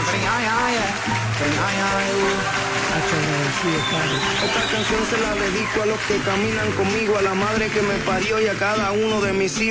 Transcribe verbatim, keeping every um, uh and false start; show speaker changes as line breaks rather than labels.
Esta canción se la dedico a los que caminan conmigo, a la madre que me parió y a cada uno de mis hijos.